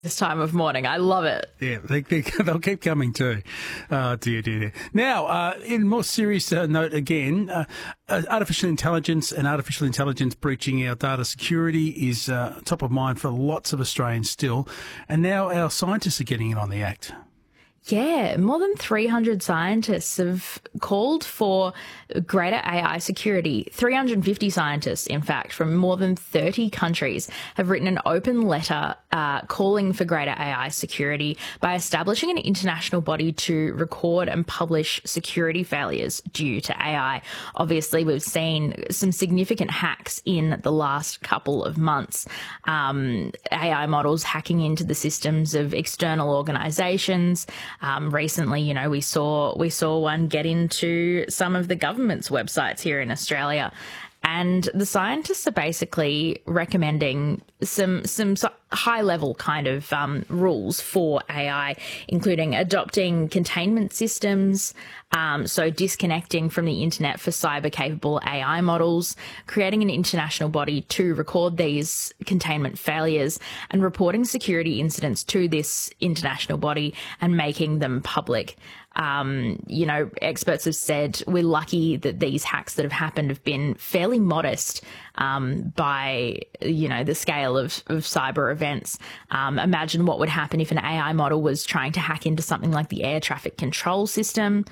this time of morning. I love it. Yeah, they'll keep coming too. Dear. Now, in more serious note again, artificial intelligence and artificial intelligence breaching our data security is top of mind for lots of Australians still. And now our scientists are getting in on the act. Yeah, more than 300 scientists have called for greater AI security. 350 scientists, in fact, from more than 30 countries have written an open letter calling for greater AI security by establishing an international body to record and publish security failures due to AI. Obviously, we've seen some significant hacks in the last couple of months. AI models hacking into the systems of external organisations. Recently, we saw one get into some of the government's websites here in Australia. And the scientists are basically recommending some high-level kind of rules for AI, including adopting containment systems, so disconnecting from the internet for cyber-capable AI models, creating an international body to record these containment failures, and reporting security incidents to this international body and making them public. Experts have said we're lucky that these hacks that have happened have been fairly modest by, the scale of cyber events. Imagine what would happen if an AI model was trying to hack into something like the air traffic control system.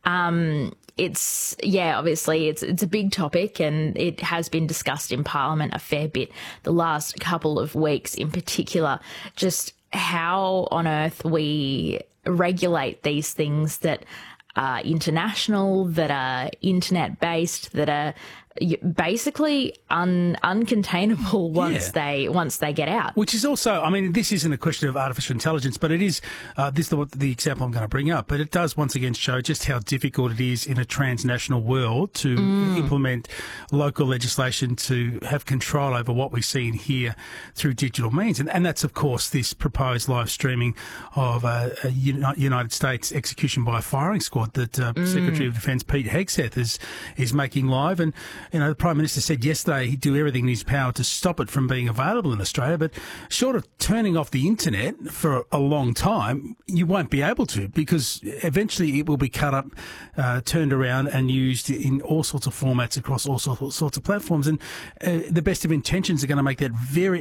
Obviously it's a big topic and it has been discussed in Parliament a fair bit the last couple of weeks, in particular, just how on earth we regulate these things that are international, that are internet-based, that are basically uncontainable once they get out. Which is also, this isn't a question of artificial intelligence, but it is this is the example I'm going to bring up. But it does once again show just how difficult it is in a transnational world to implement local legislation to have control over what we see and hear through digital means. And that's, of course, this proposed live streaming of a United States execution by a firing squad that Secretary of Defence Pete Hegseth is making live. And the Prime Minister said yesterday he'd do everything in his power to stop it from being available in Australia, but short of turning off the internet for a long time, you won't be able to, because eventually it will be cut up, turned around and used in all sorts of formats across all sorts of platforms. And the best of intentions are going to make that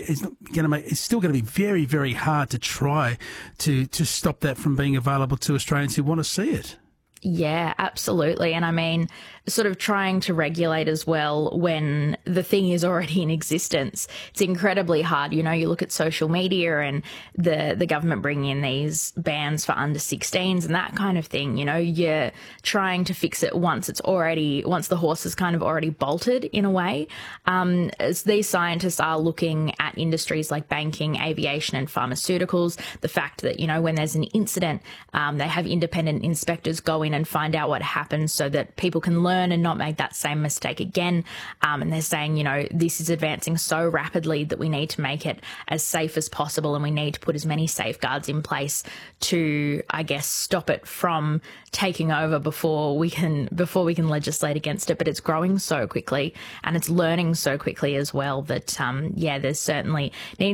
it's still going to be very, very hard to try to stop that from being available to Australians who want to see it. Yeah, absolutely. And sort of trying to regulate as well when the thing is already in existence. It's incredibly hard. You look at social media and the government bringing in these bans for under 16s and that kind of thing. You're trying to fix it once the horse is kind of already bolted in a way. As these scientists are looking at industries like banking, aviation and pharmaceuticals, the fact that, when there's an incident, they have independent inspectors go in and find out what happened so that people can learn and not make that same mistake again. And they're saying, this is advancing so rapidly that we need to make it as safe as possible, and we need to put as many safeguards in place to, stop it from taking over before we can legislate against it. But it's growing so quickly and it's learning so quickly as well that, there's certainly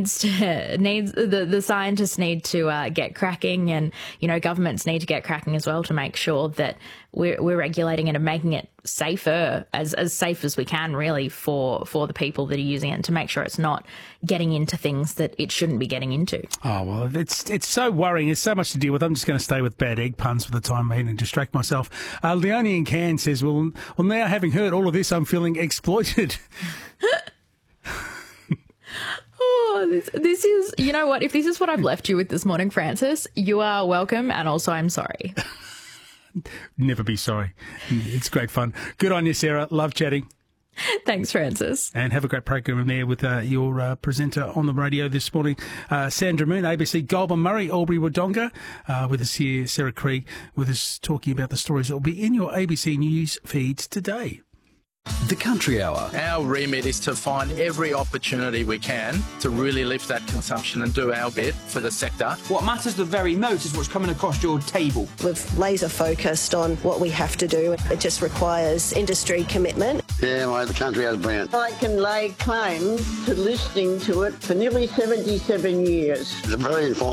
the scientists need to get cracking, and, governments need to get cracking as well to make sure that we're regulating it and making it safer, as safe as we can, really, for the people that are using it, and to make sure it's not getting into things that it shouldn't be getting into. Oh, well, it's so worrying. There's so much to deal with. I'm just going to stay with bad egg puns for the time being and distract myself. Leonie in Cairns says, well, now having heard all of this, I'm feeling exploited. Oh, this is, you know what? If this is what I've left you with this morning, Francis, you are welcome, and also I'm sorry. Never be sorry. It's great fun. Good on you, Sarah. Love chatting. Thanks, Francis. And have a great program there with your presenter on the radio this morning, Sandra Moon, ABC, Goulburn Murray, Albury Wodonga, with us here, Sarah Krieg, with us talking about the stories that will be in your ABC News feeds today. The Country Hour. Our remit is to find every opportunity we can to really lift that consumption and do our bit for the sector. What matters the very most is what's coming across your table. We've laser focused on what we have to do. It just requires industry commitment. Yeah, well, the Country Hour is brilliant. I can lay claim to listening to it for nearly 77 years. It's very informative.